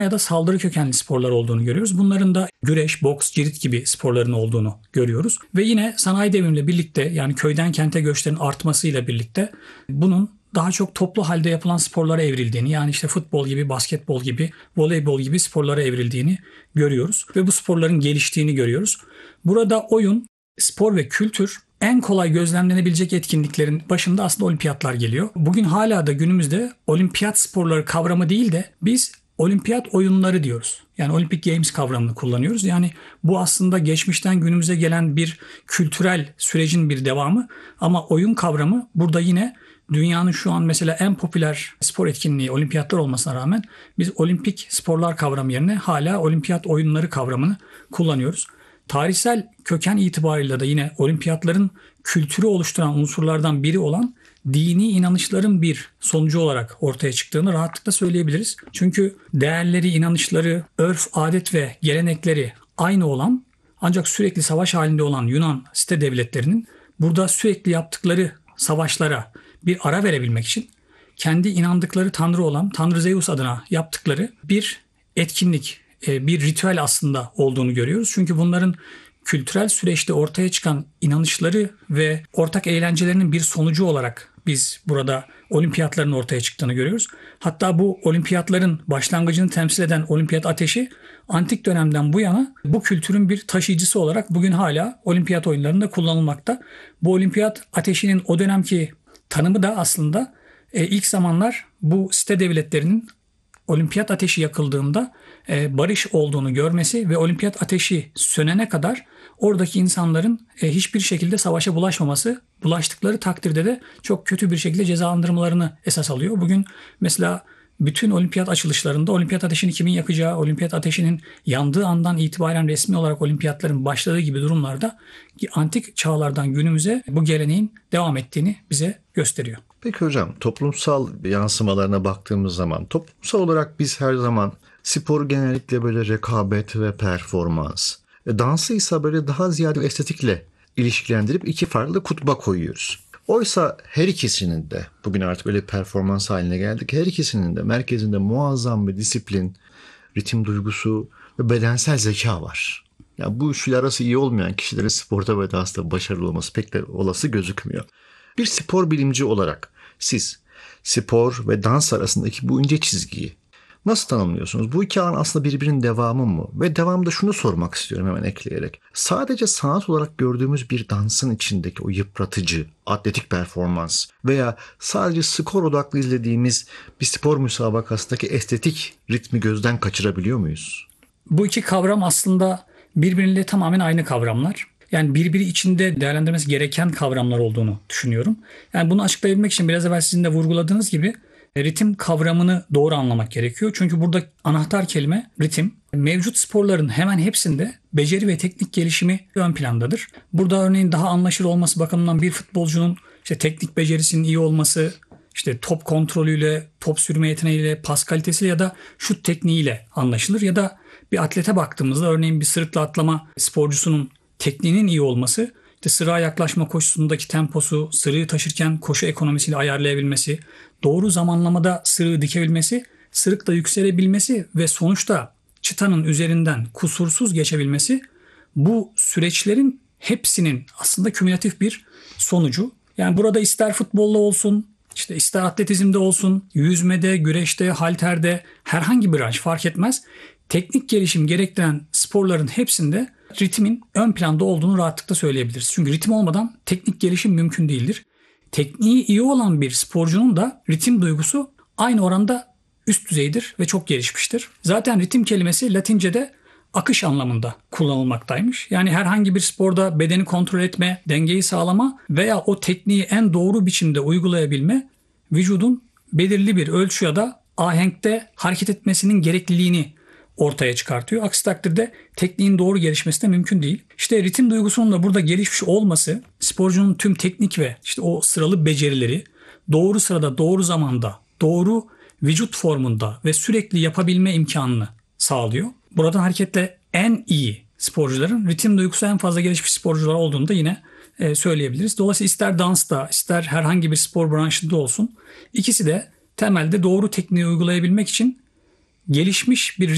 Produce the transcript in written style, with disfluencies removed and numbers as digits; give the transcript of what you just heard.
ya da saldırı kökenli sporlar olduğunu görüyoruz. Bunların da güreş, boks, cirit gibi sporların olduğunu görüyoruz. Ve yine sanayi devrimiyle birlikte, yani köyden kente göçlerin artmasıyla birlikte bunun daha çok toplu halde yapılan sporlara evrildiğini, yani işte futbol gibi, basketbol gibi, voleybol gibi sporlara evrildiğini görüyoruz. Ve bu sporların geliştiğini görüyoruz. Burada oyun, spor ve kültür en kolay gözlemlenebilecek etkinliklerin başında aslında olimpiyatlar geliyor. Bugün hala da günümüzde olimpiyat sporları kavramı değil de biz olimpiyat oyunları diyoruz. Yani Olympic Games kavramını kullanıyoruz. Yani bu aslında geçmişten günümüze gelen bir kültürel sürecin bir devamı. Ama oyun kavramı burada yine dünyanın şu an mesela en popüler spor etkinliği olimpiyatlar olmasına rağmen biz olimpik sporlar kavramı yerine hala olimpiyat oyunları kavramını kullanıyoruz. Tarihsel köken itibarıyla da yine olimpiyatların kültürü oluşturan unsurlardan biri olan dini inanışların bir sonucu olarak ortaya çıktığını rahatlıkla söyleyebiliriz. Çünkü değerleri, inanışları, örf, adet ve gelenekleri aynı olan ancak sürekli savaş halinde olan Yunan site devletlerinin burada sürekli yaptıkları savaşlara bir ara verebilmek için kendi inandıkları tanrı olan Tanrı Zeus adına yaptıkları bir etkinlik, bir ritüel aslında olduğunu görüyoruz. Çünkü bunların kültürel süreçte ortaya çıkan inanışları ve ortak eğlencelerinin bir sonucu olarak biz burada olimpiyatların ortaya çıktığını görüyoruz. Hatta bu olimpiyatların başlangıcını temsil eden olimpiyat ateşi antik dönemden bu yana bu kültürün bir taşıyıcısı olarak bugün hala olimpiyat oyunlarında kullanılmakta. Bu olimpiyat ateşinin o dönemki tanımı da aslında ilk zamanlar bu site devletlerinin olimpiyat ateşi yakıldığında barış olduğunu görmesi ve olimpiyat ateşi sönene kadar oradaki insanların hiçbir şekilde savaşa bulaşmaması, bulaştıkları takdirde de çok kötü bir şekilde cezalandırmalarını esas alıyor. Bugün mesela bütün olimpiyat açılışlarında olimpiyat ateşini kimin yakacağı, olimpiyat ateşinin yandığı andan itibaren resmi olarak olimpiyatların başladığı gibi durumlarda antik çağlardan günümüze bu geleneğin devam ettiğini bize gösteriyor. Peki hocam, toplumsal yansımalarına baktığımız zaman toplumsal olarak biz her zaman sporu genellikle böyle rekabet ve performans, dansı ise böyle daha ziyade estetikle ilişkilendirip iki farklı kutba koyuyoruz. Oysa her ikisinin de, bugün artık öyle performans haline geldik, her ikisinin de merkezinde muazzam bir disiplin, ritim duygusu ve bedensel zeka var. Yani bu üçlü arası iyi olmayan kişilerin sporda ve dansta başarılı olması pek de olası gözükmüyor. Bir spor bilimci olarak siz spor ve dans arasındaki bu ince çizgiyi nasıl tanımlıyorsunuz? Bu iki alan aslında birbirinin devamı mı? Ve devamında şunu sormak istiyorum hemen ekleyerek. Sadece sanat olarak gördüğümüz bir dansın içindeki o yıpratıcı, atletik performans veya sadece skor odaklı izlediğimiz bir spor müsabakasındaki estetik ritmi gözden kaçırabiliyor muyuz? Bu iki kavram aslında birbiriyle tamamen aynı kavramlar. Yani birbiri içinde değerlendirmesi gereken kavramlar olduğunu düşünüyorum. Yani bunu açıklayabilmek için biraz evvel sizin de vurguladığınız gibi ritim kavramını doğru anlamak gerekiyor. Çünkü burada anahtar kelime ritim. Mevcut sporların hemen hepsinde beceri ve teknik gelişimi ön plandadır. Burada örneğin daha anlaşılır olması bakımından bir futbolcunun işte teknik becerisinin iyi olması, işte top kontrolüyle, top sürme yeteneğiyle, pas kalitesiyle ya da şut tekniğiyle anlaşılır. Ya da bir atlete baktığımızda örneğin bir sırıkla atlama sporcusunun tekniğinin iyi olması, işte sırığa yaklaşma koşusundaki temposu, sırığı taşırken koşu ekonomisiyle ayarlayabilmesi, doğru zamanlamada sırığı dikebilmesi, sırıkla yükselebilmesi ve sonuçta çıtanın üzerinden kusursuz geçebilmesi bu süreçlerin hepsinin aslında kümülatif bir sonucu. Yani burada ister futbolda olsun, işte ister atletizmde olsun, yüzmede, güreşte, halterde, herhangi bir branş fark etmez. Teknik gelişim gerektiren sporların hepsinde ritmin ön planda olduğunu rahatlıkla söyleyebiliriz. Çünkü ritim olmadan teknik gelişim mümkün değildir. Tekniği iyi olan bir sporcunun da ritim duygusu aynı oranda üst düzeydir ve çok gelişmiştir. Zaten ritim kelimesi Latince'de akış anlamında kullanılmaktaymış. Yani herhangi bir sporda bedeni kontrol etme, dengeyi sağlama veya o tekniği en doğru biçimde uygulayabilme vücudun belirli bir ölçü ya da ahenkte hareket etmesinin gerekliliğini ortaya çıkartıyor. Aksi takdirde tekniğin doğru gelişmesi de mümkün değil. İşte ritim duygusunun da burada gelişmiş olması sporcunun tüm teknik ve işte o sıralı becerileri doğru sırada, doğru zamanda, doğru vücut formunda ve sürekli yapabilme imkanını sağlıyor. Buradan hareketle en iyi sporcuların ritim duygusu en fazla gelişmiş sporcular olduğunu da yine söyleyebiliriz. Dolayısıyla ister dansta, ister herhangi bir spor branşında olsun, ikisi de temelde doğru tekniği uygulayabilmek için gelişmiş bir